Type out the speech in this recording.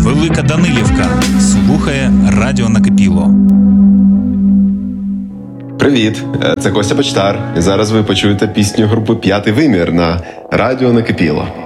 Велика Данилівка слухає Радіо Накипіло. Привіт, це Костя Почтар. І зараз ви почуєте пісню групи «П'ятий вимір» на Радіо Накипіло.